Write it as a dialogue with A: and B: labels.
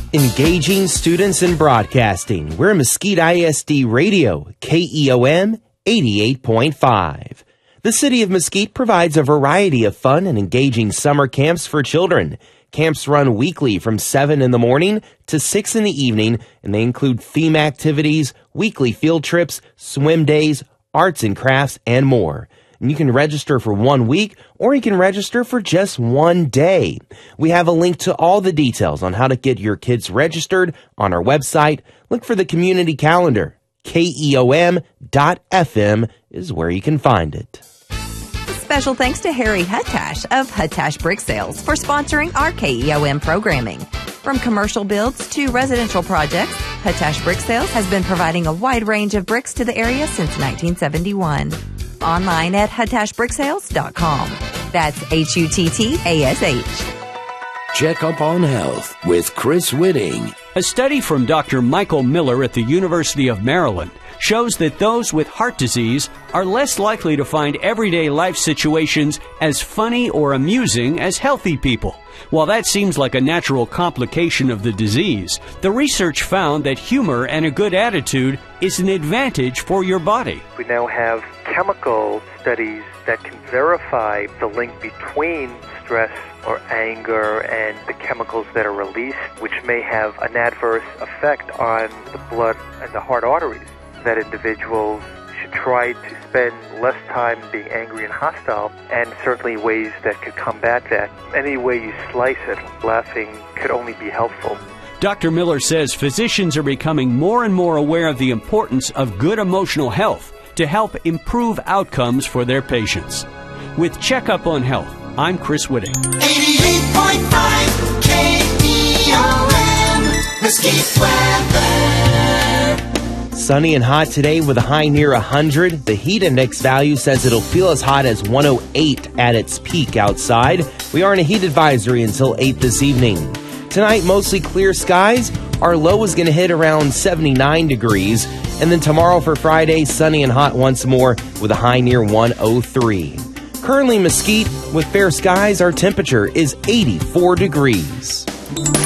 A: Engaging students in broadcasting. We're Mesquite ISD Radio, KEOM 88.5. The City of Mesquite provides a variety of fun and engaging summer camps for children. Camps run weekly from 7 in the morning to 6 in the evening, and they include theme activities, weekly field trips, swim days, arts and crafts, and more. And you can register for 1 week, or you can register for just 1 day. We have a link to all the details on how to get your kids registered on our website. Look for the community calendar. KEOM.FM is where you can find it.
B: Special thanks to Harry Huttash of Huttash Brick Sales for sponsoring our KEOM programming. From commercial builds to residential projects, Huttash Brick Sales has been providing a wide range of bricks to the area since 1971. Online at huttashbricksales.com. That's HUTTASH.
C: Check Up on Health with Chris Whitting.
D: A study from Dr. Michael Miller at the University of Maryland shows that those with heart disease are less likely to find everyday life situations as funny or amusing as healthy people. While that seems like a natural complication of the disease, the research found that humor and a good attitude is an advantage for your body.
E: We now have chemical studies that can verify the link between stress or anger and the chemicals that are released, which may have an adverse effect on the blood and the heart arteries. That individuals should try to spend less time being angry and hostile, and certainly ways that could combat that. Any way you slice it, laughing could only be helpful.
D: Dr. Miller says physicians are becoming more and more aware of the importance of good emotional health to help improve outcomes for their patients. With Checkup on Health, I'm Chris Whitting.
F: 88.5 KEOM, Mesquite weather.
A: Sunny and hot today with a high near 100. The heat index value says it'll feel as hot as 108 at its peak outside. We are in a heat advisory until 8 this evening. Tonight, mostly clear skies. Our low is going to hit around 79 degrees. And then tomorrow for Friday, sunny and hot once more with a high near 103. Currently Mesquite with fair skies, our temperature is 84 degrees.